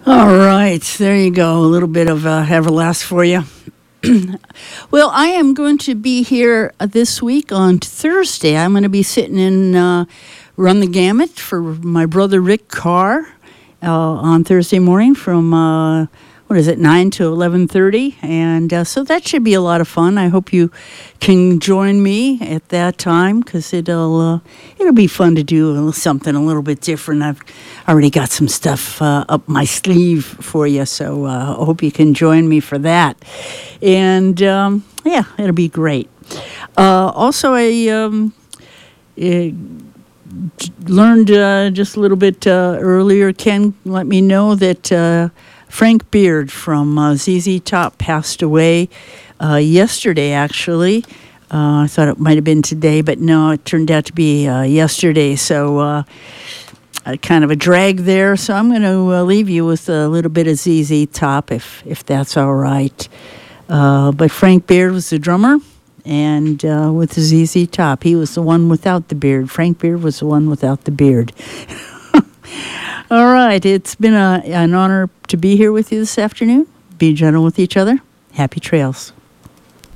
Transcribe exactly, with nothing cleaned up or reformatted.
All right, there you go. A little bit of uh, Everlast for you. Well, I am going to be here uh, this week on Thursday. I'm going to be sitting in uh, Run the Gamut for my brother Rick Carr uh, on Thursday morning from, uh, what is it, nine to eleven thirty. And uh, so that should be a lot of fun. I hope you can join me at that time because it'll, uh, it'll be fun to do something a little bit different. I've already got some stuff uh, up my sleeve for you, so uh, I hope you can join me for that. And, um, yeah, it'll be great. Uh, also, I um, uh, learned uh, just a little bit uh, earlier, Ken let me know that uh, Frank Beard from uh, Z Z Top passed away uh, yesterday, actually. Uh, I thought it might have been today, but no, it turned out to be uh, yesterday. So uh, uh, kind of a drag there. So I'm going to uh, leave you with a little bit of Z Z Top, if if that's all right. Uh, but Frank Beard was the drummer, and uh, with the Z Z Top, he was the one without the beard. Frank Beard was the one without the beard. All right, it's been a, an honor to be here with you this afternoon. Be gentle with each other. Happy trails.